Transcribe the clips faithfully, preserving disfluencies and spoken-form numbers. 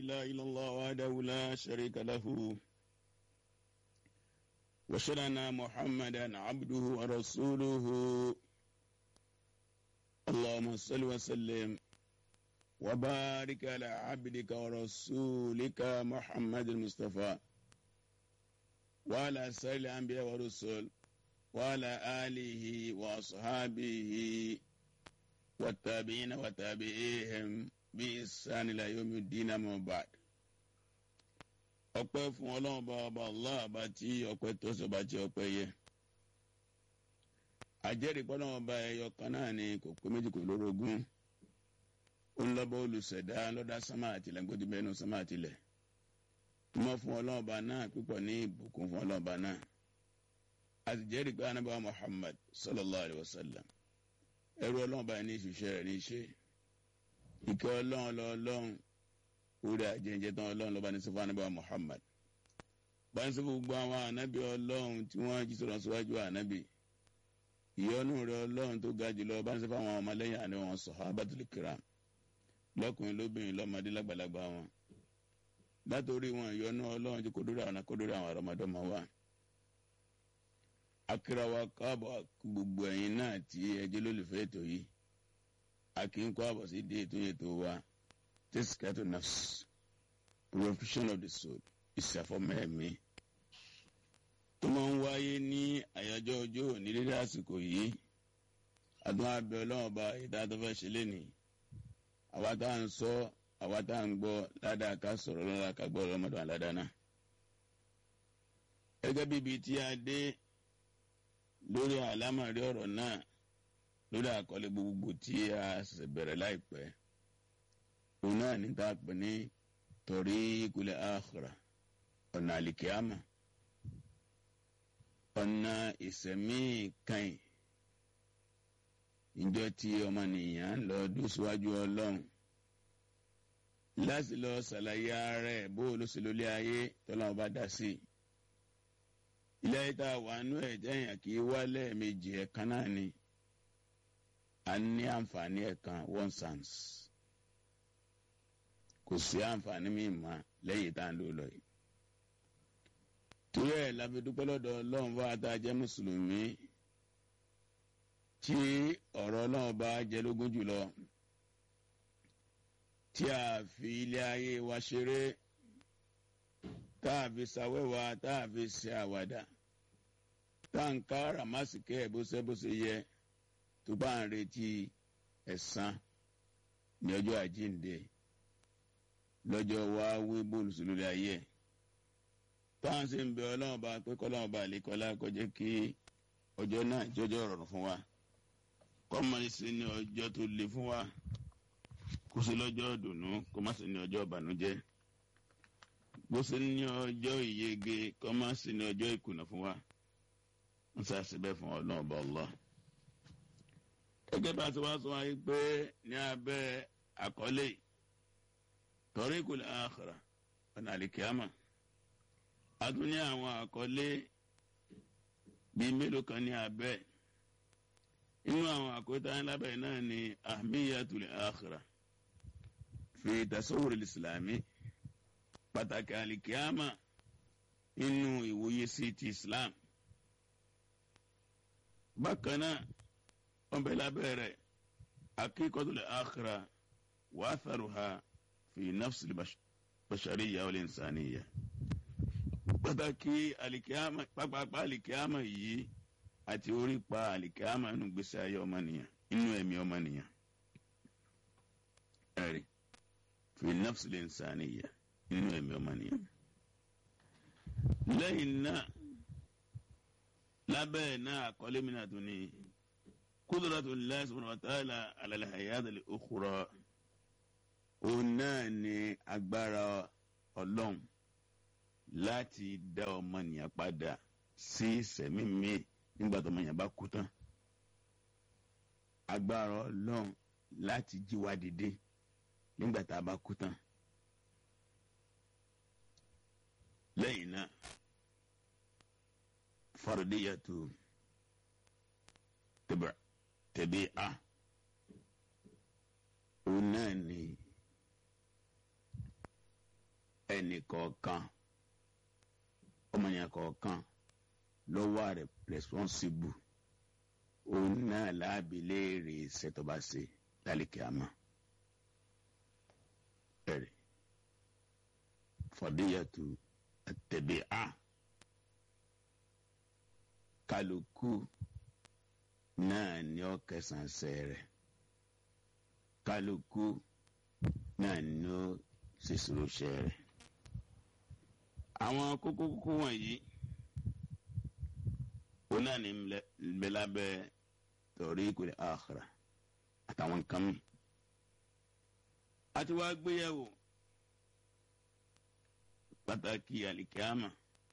إله إلا الله وحده لا شريك له وأشهد أن محمدا عبده ورسوله اللهم صل وسلم وبارك على عبدك ورسولك محمد المصطفى وعلى سائر الأنبياء والرسل وعلى آله وأصحابه والتابعين وتابعيهم بإحسان إلى يوم الدين أما بعد. ọpẹ́ fún Ọlọ́run bá ọba Allah bá tí ọpẹ́ tó sọ bá tí ọpẹ́ yẹ. Àjẹ́rìí pé Ọlọ́run bá ẹyọ kan náà ni kò pé méjì kò lórogún. Ó ń lọ́bọ̀ olùṣẹ̀dá lọ́dá sánmà àtìlẹ̀ gbọ́dọ̀ bẹ́ẹ̀ nù sánmà àtìlẹ̀. Mọ́ fún Ọlọ́run bá náà pípọ̀ ní ìbùkún fún Ọlọ́run bá náà. Àti jẹ́rìí pé Ànábì Muhammad sallallahu alayhi wa sallam. Ẹrú Ọlọ́run bá ní ìṣiṣẹ́ rẹ̀ ní iṣẹ́. Ìkẹ́ Ọlọ́run lọ́lọ́run. Orí àjẹjẹ tán Ọlọ́run lọ́ba ní sọ́fà Ànábì Muhammad. Bá ń sọ gbogbo àwọn ànábì Ọlọ́run tí wọ́n jí sọ̀rọ̀ síwájú ànábì. Ìyọ́nú rẹ̀ Ọlọ́run tó ga jùlọ bá ń sọ fáwọn ọmọlẹ́yìn àná wọn Sahabatul Kiram. Lọ́kùnrin lóbìnrin lọ́mọdé lágbàlagbà wọn. Látòrí wọn ìyọ́nú Ọlọ́run tí kò dórí àwọn akódórí àwọn àrọ́mọdọ́mọ wa. Akíra wa káàbọ̀ gbogbo ẹ̀yin náà tí ẹ jẹ́ lólùfẹ́ ètò yìí. A kì í kó àbọ̀ sí dé ètò ètò wa. Tazkiyatun nafs, purification of the soul, ìṣàfọ̀mẹ́ẹ̀mí. Tó máa ń wáyé ní àyájọ́ ọjọ́ òní dédé àsìkò yìí. Àdúrà abẹ́ Ọlọ́run ọba ìdájọ́ fẹ́ ṣe lénìí. Àwa tá à ń sọ, àwa tá à ń gbọ́ ládàá ká sọ̀rọ̀ lọ́la ká gbọ́ ọlọ́mọdé àládàá náà. Gẹ́gẹ́ bí ibi tí a dé lórí àlámọ̀rí ọ̀rọ̀ náà lórí àkọlé gbogbo tí a ṣẹ̀ṣẹ̀ bẹ̀rẹ̀ láìpẹ́. Òun náà ní ká pè ní tariqul akhirah, ọ̀nà àlìkíyàmà, ọ̀nà ìsẹ̀mí ìkànnì. Ìjọ tí ọmọnìyàn lọ dúró síwájú Ọlọ́run láti lọ ṣàlàyé ara ẹ̀ bó ló ṣe lólé ayé tọ́lọ́run bá dá sí. Ilé ayé tá a wà nú ẹ̀ jẹ́yàn kì í wá lẹ́ẹ̀mejì ẹ̀kan náà ni. A ní àǹfààní ẹ̀kan one chance. Kò sí àǹfààní mímọ́ lẹ́yìn tá à ń lò lọ yìí. Torí ẹ̀ la fi dúpẹ́ lọ́dọ̀ Ọlọ́run bá tá a jẹ́ mùsùlùmí tí ọ̀rọ̀ Ọlọ́run bá jẹ́ lógún jùlọ, tí a fi ilé ayé wa ṣeré, tá a fi ṣàwẹ́wà, tá a fi ṣe àwàdà, tá a ń ká ràmásìkẹ́ bóṣẹ́bóṣe yẹ tó bá ń retí ẹ̀san ní ọjọ́ àjíǹde lọ́jọ́ wa wí bóòlù sí lórí ayé. Táwọn sì ń bẹ Ọlọ́run bá pé kọ́lọ́run bá lè kọ́lá kó jẹ́ kí ọjọ́ náà jọjọ́ rọrùn fún wa. Kọ́mọ sí ní ọjọ́ tó le fún wa, kó sí lọ́jọ́ ìdùnnú, kó má sí ní ọjọ́ ìbànújẹ́. Bó sí ní ọjọ́ ìyege, kó má sí ní ọjọ́ ìkùnà fún wa. Wọ́n sá síbẹ̀ fún Ọlọ́run bá Allah. Gẹ́gẹ́ bá a ti wá sọ wáyé pé ní abẹ́ àkọlé tariqul akhirah, ọ̀nà àlìkíyàmà. A tún ní àwọn àkọlé bíi mélòó kan ní abẹ́. Inú àwọn àkọlé tá ń lábẹ́ náà ni ahmiyatul akhirah fi tasawwur al-islami, pàtàkì àlìkíyàmà inú ìwòye sí ti Islam. Bákan náà wọ́n bẹ lábẹ́ rẹ̀ haqiqatul akhirah wa atharuha fi nafsi al-bashariyya wal-insaniyya. Pàtàkì àlìkíyàmà, pápápá àlìkíyàmà yìí àti orí pa àlìkíyàmà nínú gbèsè ayé ọmọnìyàn, inú ẹ̀mí ọmọnìyàn. Ẹ̀rí fi nafsi al-insaniyya, inú ẹ̀mí ọmọnìyàn. Lẹ́yìn náà lábẹ́ náà àkọlé mi náà tún ní qudratullahi subhanahu wa ta'ala ala al-hayat al-ukhra. Òun náà ni agbára Ọlọ́run láti dá ọmọnìyàn padà sí ìṣẹ̀mí mi nígbà tó ọmọnìyàn bá kú tán. Agbára Ọlọ́run láti jí wa dìde nígbà tá a bá kú tán. Lẹ́yìn náà fardiyatu tabi'a, òun náà ni ẹnì kọ̀ọ̀kan ọmọnìyàn kọ̀ọ̀kan ló wà responsible òun náà láàbì léèrè ṣètọ́ba ṣe lálẹ́kẹ̀ àmọ́ ẹ̀rẹ̀ fọdíyàtú àtẹ̀bíà kálukú náà ní ó kẹsàn-án sẹ́rẹ̀ kálukú náà ní ó ṣèṣirò sẹ́rẹ̀. Àwọn kókó kókó wọ̀nyí ó náà ní mbẹ́lábẹ́ tariqul akhirah àtàwọn nǹkan mi. A ti wá gbéyàwó pàtàkì àlìkíámà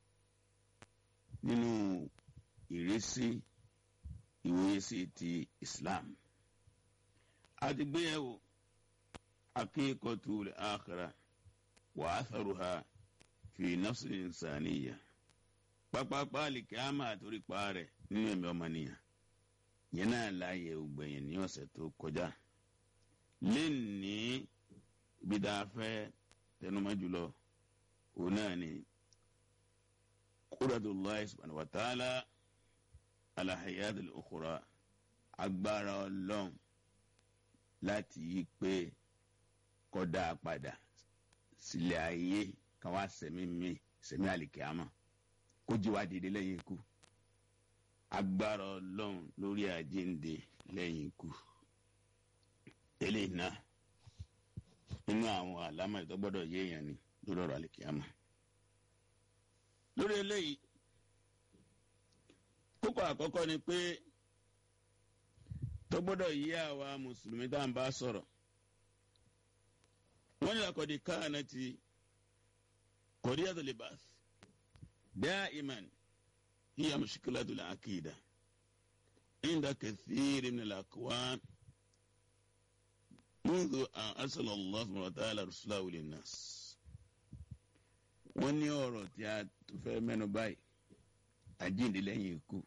nínú ìrísí ìwòyesí ti Islam. A ti gbéyàwó haqiqatul akhirah wa atharuha fi nafsil insaniya. Pápápá àlìkíámà àtòrípa rẹ̀ nínú ẹ̀mí ọmọnìyàn yẹn náà láàyè ògbẹ̀yìn ní ọ̀sẹ̀ tó kọjá. Lénìí ibi tá a fẹ́ tẹnumọ́ jùlọ òun náà ni qudratullahi subhanahu wa ta'ala ala hayatil ukhra, agbára Ọlọ́run láti yí pé kódà padà sílẹ̀ ayé káwá sẹ̀mí mi sẹ̀mí àlìkíámà kó jí wá dìde lẹ́yìn ikú, agbára Ọlọ́run lórí àjíǹde lẹ́yìn ikú. Eléyìí náà nínú àwọn àlámà tó gbọ́dọ̀ yé èèyàn ni lórí ọ̀rọ̀ àlìkíámà. Lórí eléyìí kókó àkọ́kọ́ ni pé tó gbọ́dọ̀ yé àwa mùsùlùmí tá à ń bá sọ̀rọ̀. Wọ́n ní laqad kanati qadiyatul ba'th da'iman hiya mushkilatul aqida inda kathiri min al-aqwan منذ أن أرسل الله سبحانه وتعالى رسله للناس. wọ́n ní ọ̀rọ̀ tí a tún fẹ́ mẹ́nu báyìí àjíǹde lẹ́yìn ikú,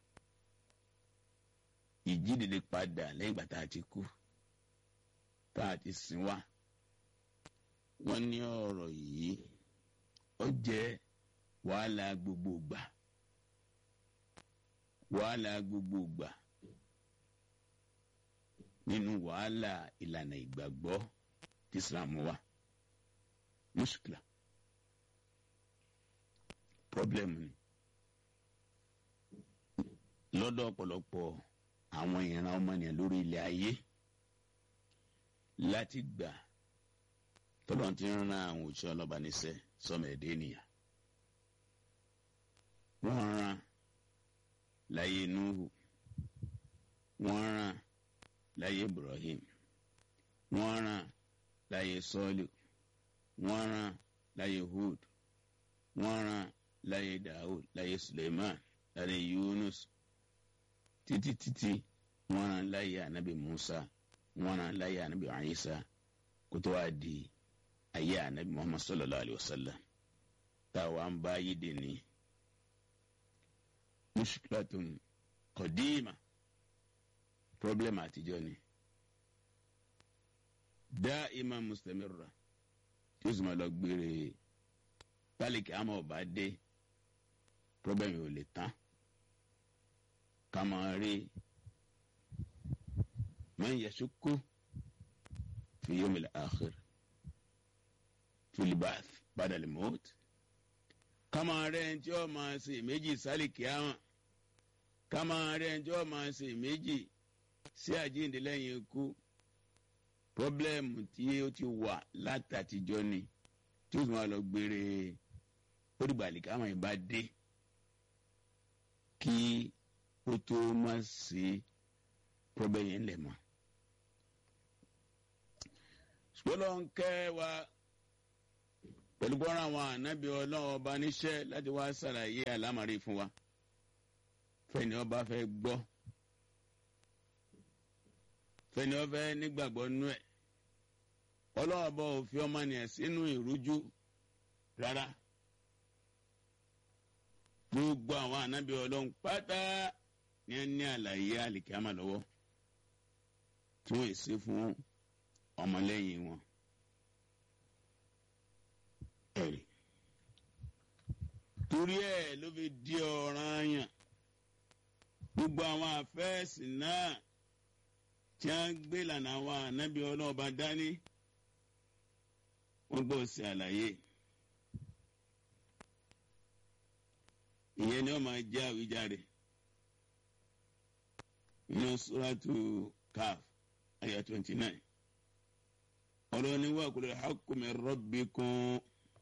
ìjídìde padà lẹ́yìn ìgbà tá a ti kú tá a ti sìn wá. Wọ́n ní ọ̀rọ̀ yìí ó jẹ́ wàhálà gbogbo gbà wàhálà gbogbo gbà nínú wàhálà ìlànà ìgbàgbọ́ tí Islam wà. Mushkila problem ni lọ́dọ̀ ọ̀pọ̀lọpọ̀ àwọn ìran ọmọnìyàn lórí ilẹ̀ ayé láti gbà tọ́lọ́ ti ń rán àwọn òṣìṣẹ́ ọlọ́ba níṣẹ́ sọ́mọ ẹ̀dẹ́ ènìyàn. Wọ́n rán láyé Nuhu, wọ́n rán láyé Ibrahim, wọ́n rán láyé Sọ́lù, wọ́n rán láyé Hud, wọ́n rán láyé Dawud, láyé Suleiman, láyé Yunus, títí títí wọ́n rán láyé anabi Musa, wọ́n rán láyé anabi Isa, kó tó wá di ayé anabi Muhammad sallallahu alayhi wa sallam táwa ń bá yí dè ní. Mushkilatun qadima, problem àtijọ́ ni da'ima mustamirra tí ó sì máa lọ gbére tálíkì àmọ́ ọba dé problem yóò lè tán. Ká máa rí man yashukku fi yawmil akhir fil ba'th ba'da al-maut. Ká máa rí ẹni tí ó máa ṣe méjì sálíkì àmọ́, ká máa rí ẹni tí ó máa ṣe méjì sí àjíǹde lẹ́yìn ikú. Pọ́blẹ́mù tí ó ti wà látàtijọ́ ni tí ó sì máa lọ gbére ó dìgbà àlìkámà yìí bá dé kí ó tó má sí pọ́blẹ́mù yẹn lẹ̀ mọ́. Ṣùgbọ́n ń kẹ́ wa pẹ̀lú bọ́ra àwọn ànábì Ọlọ́run ọba níṣẹ́ láti wá ṣàlàyé àlámàrí fún wa fẹ́ni ọba fẹ́ gbọ́, fẹ́ni ó fẹ́ nígbàgbọ́ nú ẹ̀. Ọlọ́run ọba ò fi ọmọnìyàn sínú ìrújú rárá. Gbogbo àwọn ànábì Ọlọ́run pátá ní ẹ ní àlàyé àlìkíámà lọ́wọ́ tí wọ́n ṣe fún ọmọlẹ́yìn wọn. Ẹ̀rí torí ẹ̀ ló fi di ọ̀ranyàn gbogbo àwọn àfẹ́ẹ̀sì náà tí a ń gbé lànà àwọn ànábì ọlọ́ọ̀bá dání wọ́n gbọ́ sí àlàyé ìyẹn ni wọ́n máa jẹ́ àwíjàre nínú suratu Kaf ayah twenty nine ọlọ́ni wà qul al-haqqu min rabbikum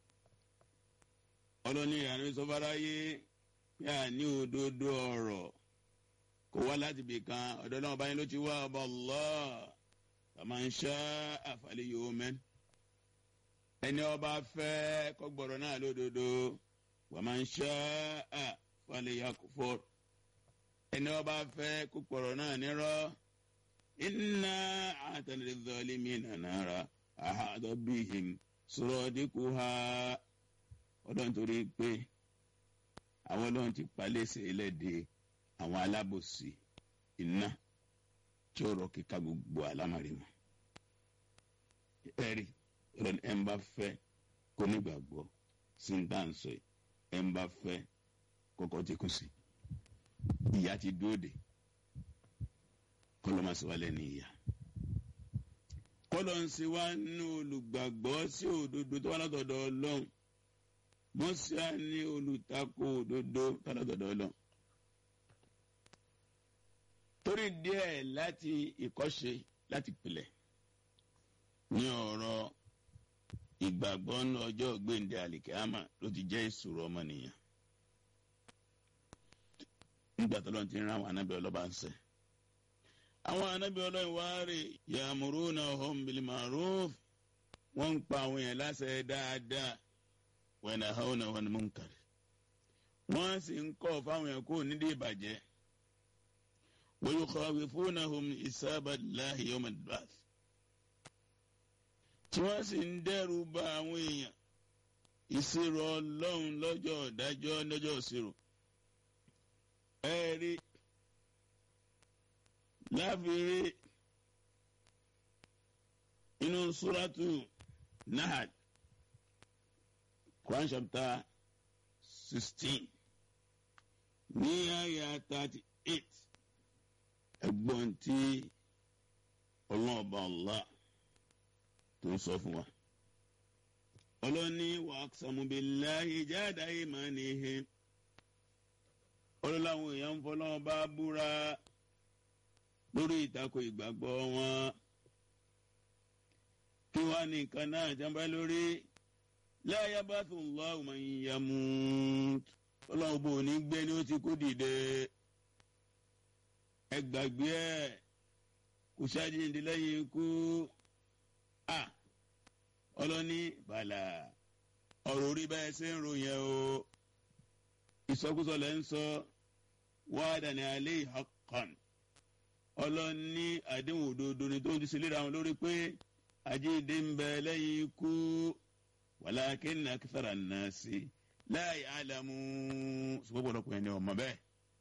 ọlọ́ni ìyànà ìsọfáráyé yà ní òdodo ọ̀rọ̀ kò wá láti bì kan ọ̀dọ̀ náà báyìí ló ti wá ọba Allah faman sha'a falyu'min ẹni ọba fẹ́ kó gbọ́rọ̀ náà lódodo waman sha'a falyakfur ẹni ọba fẹ́ kó gbọ́rọ̀ náà nírọ́ inna a'tadna lidh-dhalimina nara ahata bihim suradiquha ọlọ́run torí pé àwọn ọlọ́run ti palẹ́sẹ̀ ẹlẹ́dẹ̀ẹ́ àwọn alábòsí iná tí ó rọ kíka gbogbo àlámàrí wọn ẹ̀rí ọlọ́run ẹ̀ ń bá fẹ́ kó nígbàgbọ́ sí ń dá ń sọ yìí ẹ̀ ń bá fẹ́ kọ́kọ́ ti kú sí ìyá ti dóde kọ́lọ́ máa ṣe wá lẹ́nu ìyá kọ́lọ́ ń ṣe wá nínú olùgbàgbọ́ sí òdodo tó wà látọ̀dọ̀ ọlọ́run wọ́n sì á ní olùtakò òdodo tó wà látọ̀dọ̀ ọlọ́run torí díẹ̀ láti ìkọ́ṣe láti pilẹ̀ ní ọ̀rọ̀ ìgbàgbọ́ ní ọjọ́ gbẹ̀ǹdé àlìkàmà ló ti jẹ́ ìṣòro ọmọnìyàn nígbà tó lọ́n ti rán àwọn anábẹ́ ọlọ́ba ń sẹ́ àwọn anábẹ́ ọlọ́run wá rè ya'murunahum bil ma'ruf wọ́n ń pa àwọn èèyàn láṣẹ dáadáa wa yanhauna 'anil munkar wọ́n sì ń kọ́ fáwọn èèyàn kó nídìí ìbàjẹ́ wa yukhawifunahum isaballahi yawmal ba'th tí wọ́n sì ń dẹ́rù bà àwọn èèyàn ìṣirò ọlọ́run lọ́jọ́ ìdájọ́ lọ́jọ́ ìṣirò ẹ̀rí láfìrí inú suratu Nahl Quran chapter sixteen ní àyà thirty eight ẹgbọ́n tí ọlọ́ọ̀bá Allah tó ń sọ fún wa ọlọ́ni wa aqsamu billahi jahda aymanihim ọlọ́láwọn èèyàn ń fọlọ́wọ́ bá búra lórí ìtakò ìgbàgbọ́ wọn kí wàá ní nǹkan náà jàmbá lórí la yabathu Allahu man yamut ọlọ́run bò ní gbé ni ó ti kú dìde ẹ gbàgbé ẹ kò ṣáàjìǹdì lẹ́yìn ikú à ọlọ́ni bàlà ọ̀rọ̀ orí báyìí ṣe ń ròyìn o ìsọkúsọ lẹ́ ń sọ wa'dan alayhi haqqan ọlọ́ni àdéhùn òdodo ni tó ń ti léra wọn lórí pé àjíǹde ń bẹ lẹ́yìn ikú walakinna akthara an-nasi la ya'lamun ṣùgbọ́n pọ̀lọpọ̀ ẹni ọmọ bẹ́ẹ̀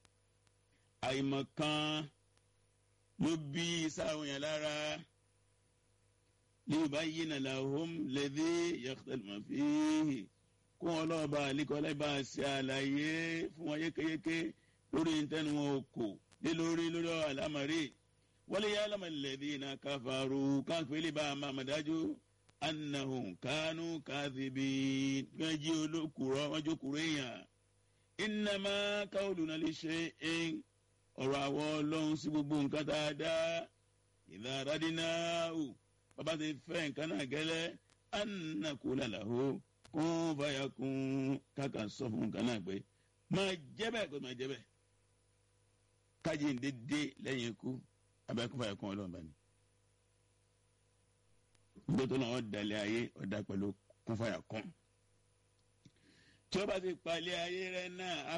àìmọ̀kan ló bí sáwọn yẹn lára liyubayyina lahum alladhi yakhtalifuna fihi kún ọlọ́ọ̀bá àlíkọ́lá bá ṣe àlàyé fún wọn yékéyéké lórí ìtẹ́nu wọn kò lé lórí lórí àlámàrí wali ya'lama alladhina kafaru káàkiri bá a máa mọ̀ dájú annahum kanu kadhibin wọ́n jí olókùrọ̀ wọ́n jókòrò èèyàn innama qawluna li shay'in ọ̀rọ̀ àwọn ọlọ́run sí gbogbo nǹkan tá a dá idha aradnahu bàbá ti fẹ́ nǹkan náà gẹ́lẹ́ an naqula lahu kun fayakun káka sọ fún nǹkan náà pé máa jẹ́ bẹ́ẹ̀ kó máa jẹ́ bẹ́ẹ̀ kájíǹde dé lẹ́yìn ikú abẹ́kún fayakun ọlọ́run bá ní. gbogbo tó náà ọ̀dàlẹ̀ ayé ọ̀dà pẹ̀lú kun fayakun tí ó bá ti palẹ̀ ayé rẹ̀ náà.